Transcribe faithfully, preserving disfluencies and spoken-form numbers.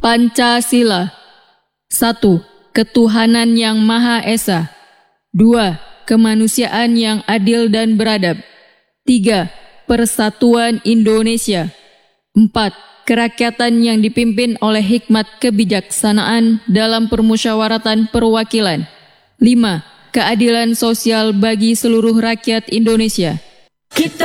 Pancasila. satu. Ketuhanan yang Maha Esa. dua. Kemanusiaan yang adil dan beradab. tiga. Persatuan Indonesia. empat. Kerakyatan yang dipimpin oleh hikmat kebijaksanaan dalam permusyawaratan perwakilan. lima. Keadilan sosial bagi seluruh rakyat Indonesia. Kita